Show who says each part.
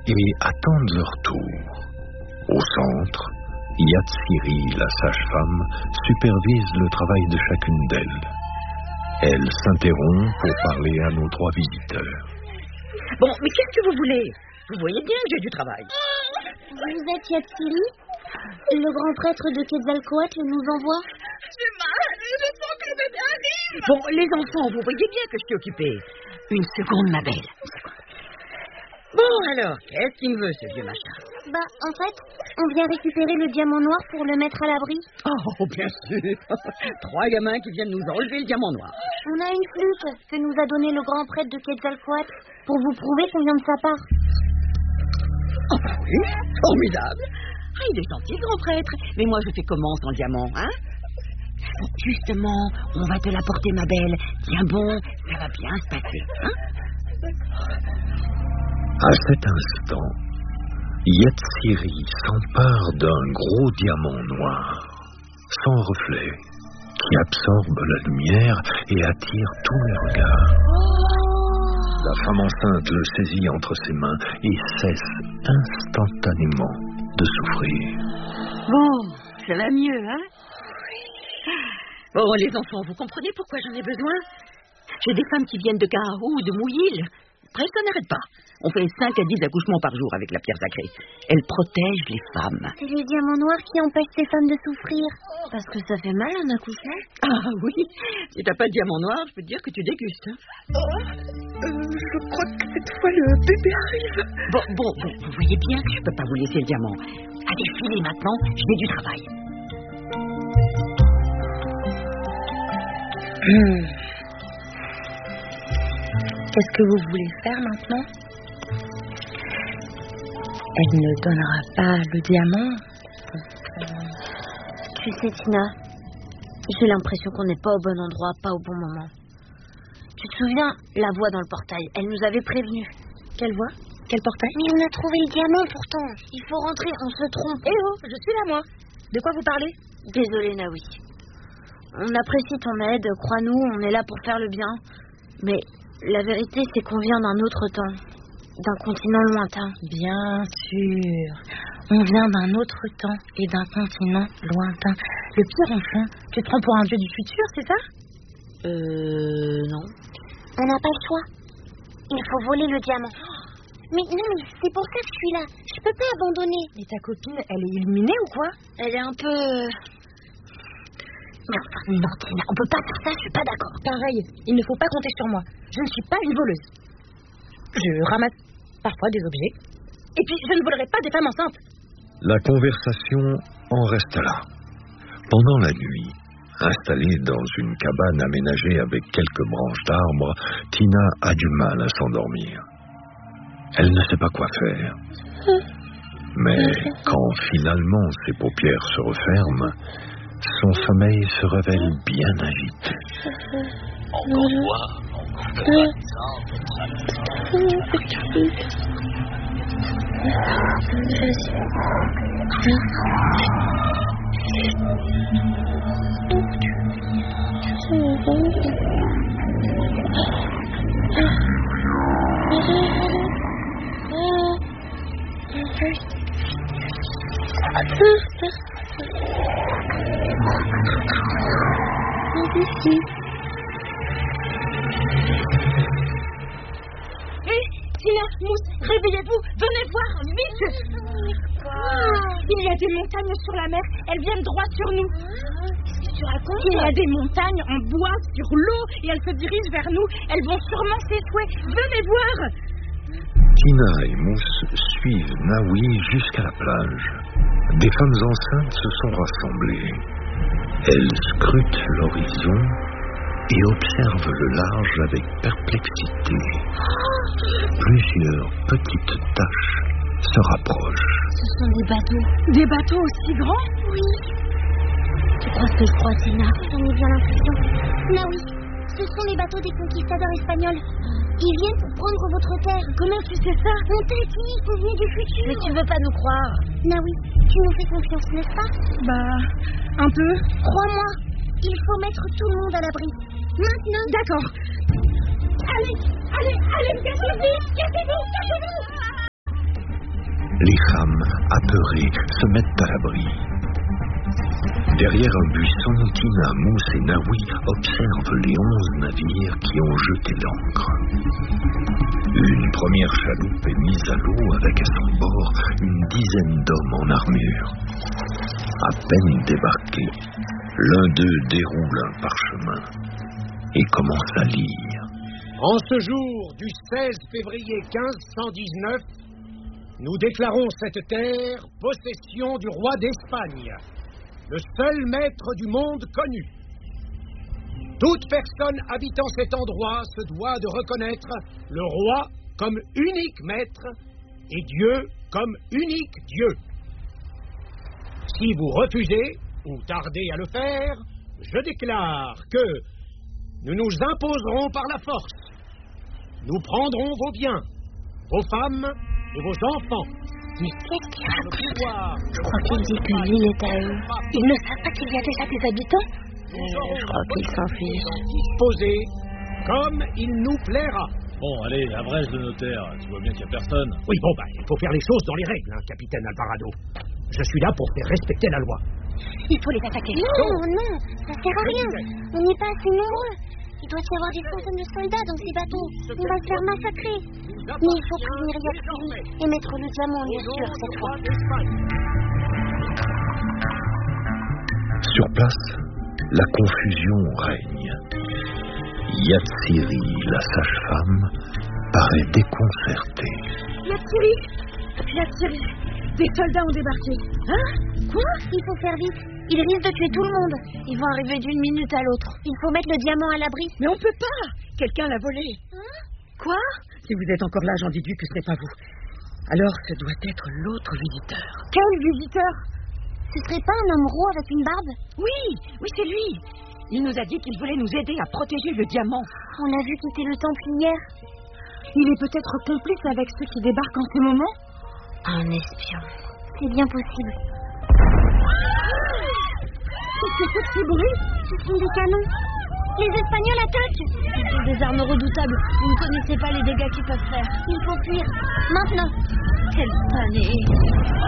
Speaker 1: et attendent leur tour. Au centre, Yatsiri, la sage-femme, supervise le travail de chacune d'elles. Elle s'interrompt pour parler à nos 3 visiteurs.
Speaker 2: Bon, mais qu'est-ce que vous voulez? Vous voyez bien que j'ai du travail.
Speaker 3: Vous êtes Yatsiri? Le grand prêtre de Quetzalcoatl nous envoie?
Speaker 4: J'ai mal, je sens que le bébé arrive.
Speaker 2: Bon, les enfants, vous voyez bien que je suis occupée. Une seconde, ma belle. Une seconde. Bon, alors, qu'est-ce qu'il me veut, ce vieux machin?
Speaker 3: En fait, on vient récupérer le diamant noir pour le mettre à l'abri.
Speaker 2: Oh, bien sûr. 3 gamins qui viennent nous enlever le diamant noir.
Speaker 3: On a une flûte que nous a donnée le grand prêtre de Quetzalcoatl pour vous prouver qu'on vient de sa part.
Speaker 2: Oh, bah oui, formidable. Ah, il est gentil, le grand prêtre. Mais moi, je fais comment sans diamant, hein? Bon, justement, on va te l'apporter, ma belle. Tiens bon, ça va bien se passer, hein?
Speaker 1: À cet instant, Yatsiri s'empare d'un gros diamant noir, sans reflet, qui absorbe la lumière et attire tous les regards. La femme enceinte le saisit entre ses mains et cesse instantanément de souffrir.
Speaker 2: Bon, ça va mieux, hein? Bon, les enfants, vous comprenez pourquoi j'en ai besoin? J'ai des femmes qui viennent de Garou ou de Mouilly. Presque ça n'arrête pas. On fait 5 à 10 accouchements par jour avec la pierre sacrée. Elle protège les femmes.
Speaker 3: C'est le diamant noir qui empêche les femmes de souffrir. Parce que ça fait mal un accouchement.
Speaker 2: Ah oui, si t'as pas de diamant noir, je peux te dire que tu dégustes. Hein.
Speaker 4: Je crois que cette fois le bébé arrive.
Speaker 2: Bon, vous voyez bien que je peux pas vous laisser le diamant. Allez, filez maintenant, j'ai du travail.
Speaker 5: Qu'est-ce que vous voulez faire maintenant? Elle ne donnera pas le diamant.
Speaker 3: Tu sais, Tina, j'ai l'impression qu'on n'est pas au bon endroit, pas au bon moment. Tu te souviens, la voix dans le portail, elle nous avait prévenus.
Speaker 5: Quelle voix? Quel portail?
Speaker 3: Mais on a trouvé le diamant pourtant. Il faut rentrer, on se trompe.
Speaker 5: Eh oh, je suis là moi. De quoi vous parlez?
Speaker 3: Désolée, Naoui. On apprécie ton aide, crois-nous, on est là pour faire le bien. Mais la vérité, c'est qu'on vient d'un autre temps, d'un continent lointain.
Speaker 5: Bien sûr. On vient d'un autre temps et d'un continent lointain. Le pire, enfin, tu te prends pour un dieu du futur, c'est ça?
Speaker 3: Non. On n'a pas le choix. Il faut voler le diamant. Mais non, mais c'est pour ça que je suis là. Je peux pas abandonner.
Speaker 5: Mais ta copine, elle est illuminée ou quoi?
Speaker 3: Elle est un peu... Mais enfin, non, Tina, on peut pas faire ça, je suis pas d'accord.
Speaker 5: Pareil, il ne faut pas compter sur moi. Je ne suis pas une voleuse. Je ramasse parfois des objets. Et puis, je ne volerai pas des femmes enceintes.
Speaker 1: La conversation en reste là. Pendant la nuit, installée dans une cabane aménagée avec quelques branches d'arbres, Tina a du mal à s'endormir. Elle ne sait pas quoi faire. Mais quand finalement ses paupières se referment, son sommeil se révèle bien agité.
Speaker 6: Encore toi, encore toi, sans
Speaker 5: Tina, Mousse, réveillez-vous, venez voir, vite. Il y a des montagnes sur la mer, elles viennent droit sur nous.
Speaker 3: Qu'est-ce que tu racontes?
Speaker 5: Il y a des montagnes en bois sur l'eau et elles se dirigent vers nous. Elles vont sûrement s'échouer. Venez voir.
Speaker 1: Tina et Mousse suivent Naoui jusqu'à la plage. Des femmes enceintes se sont rassemblées. Elles scrutent l'horizon et observent le large avec perplexité. Plusieurs petites taches se rapprochent.
Speaker 3: Ce sont des bateaux.
Speaker 5: Des bateaux aussi grands?
Speaker 3: Oui. Tu crois ce que je crois, Tina? J'en ai bien l'impression. Naoui, ce sont les bateaux des conquistadors espagnols. Ils viennent pour prendre votre terre.
Speaker 5: Comment tu sais ça?
Speaker 3: On t'a dit qu'on venait du futur.
Speaker 5: Mais tu veux pas nous croire?
Speaker 3: Naoui, tu nous fais confiance, n'est-ce pas?
Speaker 5: Un peu.
Speaker 3: Crois-moi, il faut mettre tout le monde à l'abri. Maintenant.
Speaker 5: D'accord. Allez, cachez-vous, cachez-vous.
Speaker 1: Les femmes, apeurées, se mettent à l'abri. Derrière un buisson, Tina, Mousse et Naoui observent les 11 navires qui ont jeté l'ancre. Une première chaloupe est mise à l'eau avec à son bord une dizaine d'hommes en armure. À peine débarqués, l'un d'eux déroule un parchemin et commence à lire.
Speaker 7: En ce jour du 16 février 1519, nous déclarons cette terre possession du roi d'Espagne, le seul maître du monde connu. Toute personne habitant cet endroit se doit de reconnaître le roi comme unique maître et Dieu comme unique Dieu. Si vous refusez ou tardez à le faire, je déclare que nous nous imposerons par la force. Nous prendrons vos biens, vos femmes et vos enfants.
Speaker 3: Mais qu'est-ce qu'il raconte? Je crois qu'il dit que l'île est à eux. Ils ne savent pas qu'il y a déjà des habitants? Je crois qu'ils s'en fichent.
Speaker 7: Disposer comme il nous plaira.
Speaker 6: Bon, allez, abrège le notaire. Tu vois bien qu'il n'y a personne.
Speaker 7: Oui, bon, il faut faire les choses dans les règles, hein, capitaine Alvarado. Je suis là pour faire respecter la loi.
Speaker 5: Il faut les attaquer.
Speaker 3: Non, ça sert à rien. On n'est pas assez nombreux. Il doit y avoir des centaines de soldats dans ces bateaux. On va se faire massacrer. Mais il faut prévenir Yatsiri et mettre le diamant, bien sûr, cette fois.
Speaker 1: Sur place, la confusion règne. Yatsiri, la sage-femme, paraît déconcertée.
Speaker 5: Yatsiri, des soldats ont débarqué. Hein? Quoi?
Speaker 3: Il faut faire vite. Ils risquent de tuer tout le monde. Ils vont arriver d'une minute à l'autre. Il faut mettre le diamant à l'abri.
Speaker 2: Mais on peut pas. Quelqu'un l'a volé.
Speaker 3: Hein?
Speaker 2: Quoi? Si vous êtes encore là, j'en déduis que ce n'est pas vous. Alors, ce doit être l'autre visiteur.
Speaker 5: Quel visiteur?
Speaker 3: Ce serait pas un homme roux avec une barbe?
Speaker 2: Oui, c'est lui. Il nous a dit qu'il voulait nous aider à protéger le diamant.
Speaker 3: On l'a vu quitter le temple hier.
Speaker 5: Il est peut-être complice avec ceux qui débarquent en ce moment?
Speaker 3: Un espion. C'est bien possible.
Speaker 5: Qu'est-ce que ces bruits?
Speaker 3: Ce sont des canons. Les Espagnols attaquent. Ce sont des armes redoutables. Vous ne connaissez pas les dégâts qu'ils peuvent faire. Il faut fuir. Maintenant. Quelle panique.